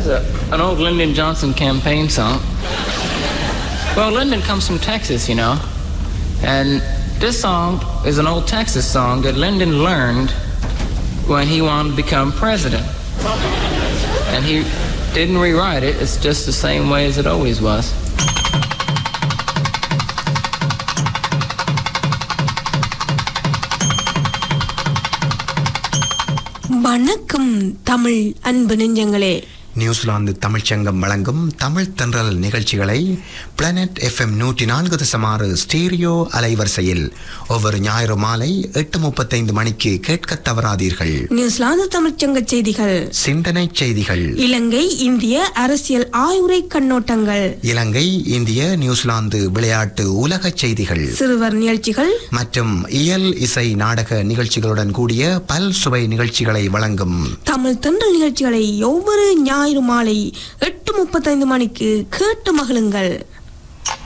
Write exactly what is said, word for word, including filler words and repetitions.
is a, an old Lyndon Johnson campaign song. Well, Lyndon comes from Texas, you know. And this song is an old Texas song that Lyndon learned when he wanted to become president. And he didn't rewrite it. It's just the same way as it always was. வணக்கம் தமிழ் அன்பு நெஞ்சங்களே. New Zealand தமிழ்ச்சங்கம் வழங்கும் தமிழ் தென்றல் நிகழ்ச்சிகளை planet FM நூற்றி நான்கு தசமாறு stereo அலைவரிசையில் ஒவ்வொரு ஞாயிறு மாலை எட்டு முப்பத்தைந்து மணிக்கு கேட்க தவறாதீர்கள். நியூசிலாந்து தமிழ்ச்சங்க செய்திகள், சிந்தனை செய்திகள், இலங்கை இந்திய அரசியல் ஆய்வுரை கண்ணோட்டங்கள், இலங்கை இந்திய நியூசிலாந்து விளையாட்டு உலக செய்திகள், சிறுவர் நிகழ்ச்சிகள் மற்றும் இயல் இசை நாடக நிகழ்ச்சிகளுடன் கூடிய பல் சுவை நிகழ்ச்சிகளை வழங்கும் தமிழ் தென்றல் நிகழ்ச்சிகளை ஒவ்வொரு ஞாயிறு மாலை எட்டு முப்பத்தைந்து மணிக்கு கேட்டு மகிழுங்கள்.